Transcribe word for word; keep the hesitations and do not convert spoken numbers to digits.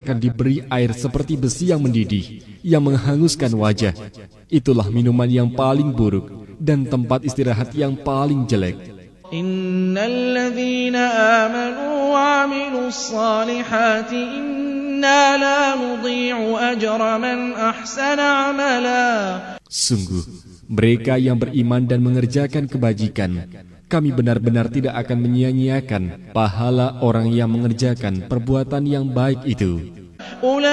akan diberi air seperti besi yang mendidih, yang menghanguskan wajah. Itulah minuman yang paling buruk dan tempat istirahat yang paling jelek. Innal ladzina amanu wa 'amilus salihati inna la nudhi'u ajra man ahsana 'amala. Sungguh, mereka yang beriman dan mengerjakan kebajikan, kami benar-benar tidak akan menyia-nyiakan pahala orang yang mengerjakan perbuatan yang baik itu.